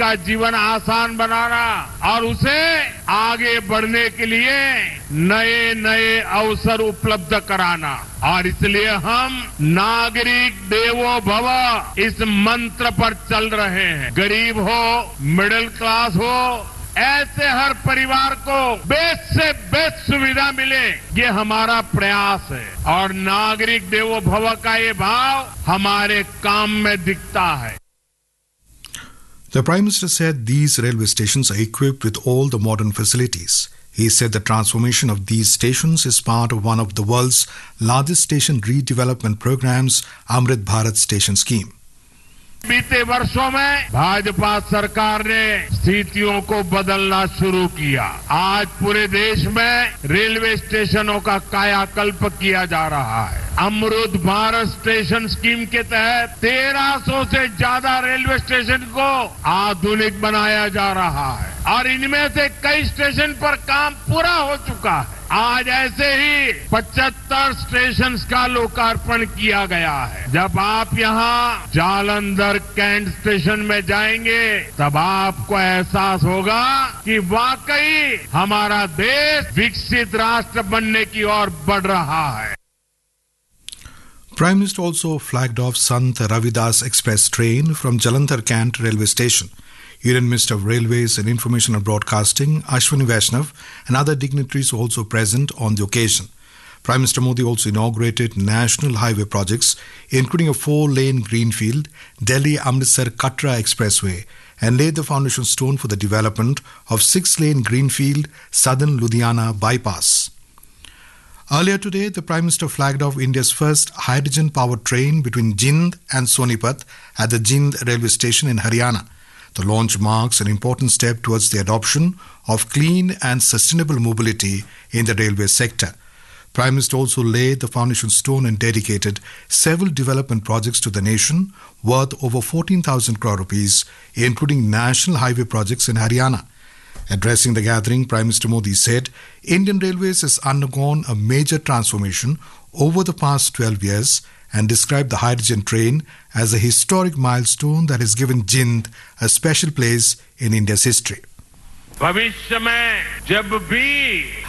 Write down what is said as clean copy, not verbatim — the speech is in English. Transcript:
का जीवन आसान बनाना और उसे आगे बढ़ने के लिए नए नए अवसर उपलब्ध कराना। और इसलिए हम नागरिक देवो भव इस मंत्र पर चल रहे हैं। गरीब हो, मिडिल क्लास हो, ऐसे हर परिवार को बेस्ट से बेस्ट सुविधा मिले, ये हमारा प्रयास है। और नागरिक देवो भव का ये भाव हमारे काम में दिखता है। The Prime Minister said these railway stations are equipped with all the modern facilities. He said the transformation of these stations is part of one of the world's largest station redevelopment programs, Amrit Bharat Station Scheme. बीते वर्षों में भाजपा सरकार ने स्थितियों को बदलना शुरू किया। आज पूरे देश में रेलवे स्टेशनों का कायाकल्प किया जा रहा है। अमृत भारत स्टेशन स्कीम के तहत 1300 से ज्यादा रेलवे स्टेशन को आधुनिक बनाया जा रहा है और इनमें से कई स्टेशन पर काम पूरा हो चुका है। आज ऐसे ही 75 स्टेशन का लोकार्पण किया गया है। जब आप यहाँ जालंधर कैंट स्टेशन में जाएंगे तब आपको एहसास होगा कि वाकई हमारा देश विकसित राष्ट्र बनने की ओर बढ़ रहा है। Prime Minister also flagged off Sant Ravidas Express train from Jalandhar Cant railway station. Union Minister of Railways and Information and Broadcasting, Ashwini Vaishnav, and other dignitaries were also present on the occasion. Prime Minister Modi also inaugurated national highway projects, including a 4-lane greenfield Delhi-Amritsar Katra Expressway, and laid the foundation stone for the development of 6-lane greenfield Southern Ludhiana bypass. Earlier today, the Prime Minister flagged off India's first hydrogen-powered train between Jind and Sonipat at the Jind railway station in Haryana. The launch marks an important step towards the adoption of clean and sustainable mobility in the railway sector. Prime Minister also laid the foundation stone and dedicated several development projects to the nation worth over 14,000 crore rupees, including national highway projects in Haryana. Addressing the gathering, Prime Minister Modi said Indian Railways has undergone a major transformation over the past 12 years and described the hydrogen train as a historic milestone that has given Jind a special place in India's history. भविष्य में जब भी